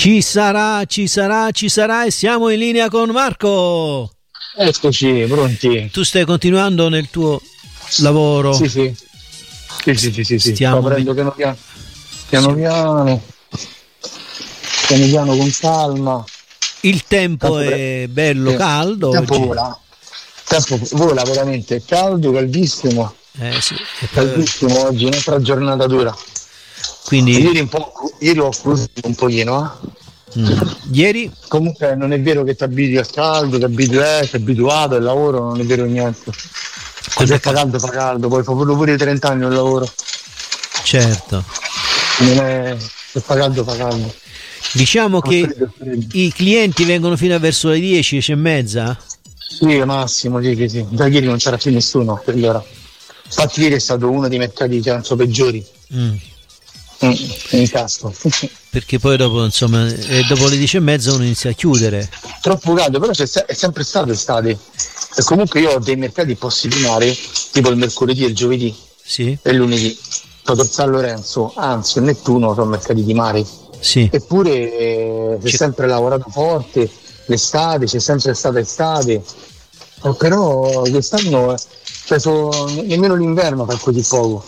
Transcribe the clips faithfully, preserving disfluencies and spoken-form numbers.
Ci sarà, ci sarà, ci sarà e siamo in linea con Marco. Eccoci, pronti. Tu stai continuando nel tuo lavoro? Sì, sì. Sì, sì, sì, sì, sì. Stiamo Sto prendendo piano piano. Piano sì. piano. Piano piano con calma. Il tempo Tanto è pre- bello sì. caldo Il tempo oggi. vola. Il tempo vola veramente. È caldo, caldissimo. Eh sì. E poi, Caldissimo oggi, un'altra giornata dura. quindi Ieri un po', ieri ho crudato un pochino, eh. mm, ieri Comunque non è vero che ti abitui al caldo, ti abitui, eh, sei abituato al lavoro, non è vero niente. Se fa caldo fa caldo, poi fa pure pure trenta anni al lavoro. certo. Non è, se fa caldo fa caldo. Diciamo Fa che freddo, freddo. i clienti vengono fino a verso le dieci, dieci e mezza. Sì, Massimo, sì, sì, sì. Da ieri non c'era più nessuno, per l'ora. Infatti ieri è stato uno dei mercati penso peggiori. Mm. Mm, in casco. Perché poi dopo, insomma, eh, dopo le dieci e mezza uno inizia a chiudere. Troppo caldo, però c'è se- è sempre stato estate. E comunque io ho dei mercati posti di mare, tipo il mercoledì e il giovedì Sì, e il lunedì. Tor San Lorenzo, anzi, il Nettuno sono mercati di mare. sì. Eppure eh, si è C'è- sempre lavorato forte, l'estate, c'è sempre stata estate. Eh, però quest'anno, eh, cioè, so- nemmeno l'inverno fa così poco.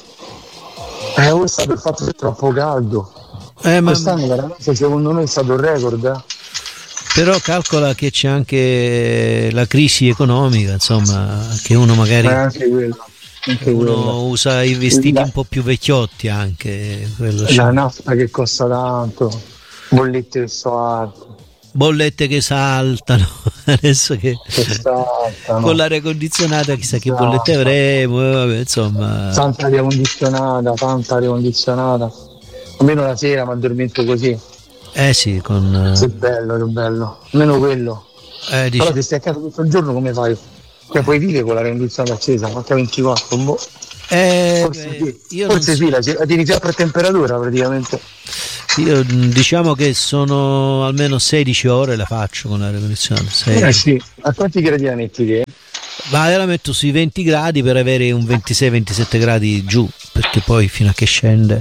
Eh, ora è stato il fatto che è troppo caldo. Eh, ma Quest'anno veramente secondo me è stato un record. Eh. però calcola che c'è anche la crisi economica, insomma, che uno Eh, magari anche quello, anche uno quello. usa i vestiti La, un po' più vecchiotti anche, quello la c'è. nafta che costa tanto, bollette che sono alte, Bollette che saltano, adesso che che con saltano, l'aria condizionata chissà che bollette saltano. avremo, e vabbè, insomma, Tanta aria condizionata, tanta aria condizionata. Almeno la sera mi addormento così. eh sì, con Che bello, che bello. Almeno quello. eh, Però dice, se stai a casa tutto il giorno come fai? Cioè puoi vivere con l'aria condizionata accesa, anche ventiquattro, boh. eh, Forse beh, sì, io non forse so. sì, la, la tieni sempre a temperatura praticamente. Io mh, diciamo che sono almeno sedici ore la faccio con l'aria condizionata, Eh sedici. sì, a quanti gradi la metti te? Ma io la metto sui venti gradi per avere un ventisei ventisette gradi giù, perché poi fino a che scende.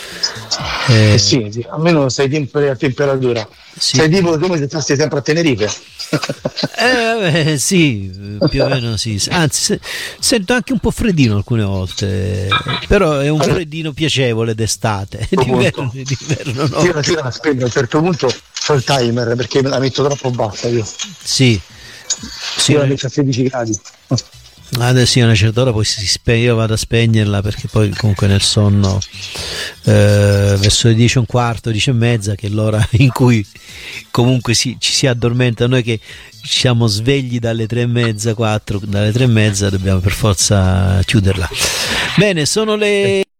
Eh Eh, sì, sì, almeno sei sempre a temperatura. sì. Sei tipo come se stessi sempre a Tenerife. Eh, vabbè, sì, più o meno sì. Anzi, se- sento anche un po' freddino alcune volte, però è un freddino piacevole d'estate. D'inverno, Punto. d'inverno no. Io la sera la spento, a un certo punto ho il timer perché me la metto troppo bassa io. Sì, sì, Io la metto a sedici gradi. adesso a una certa ora poi si spegne, io vado a spegnerla perché poi comunque nel sonno eh, verso le dieci e un quarto, dieci e mezza, che è l'ora in cui comunque si, ci si addormenta. Noi che siamo svegli dalle tre e mezza, quattro, dalle tre e mezza dobbiamo per forza chiuderla. Bene, sono le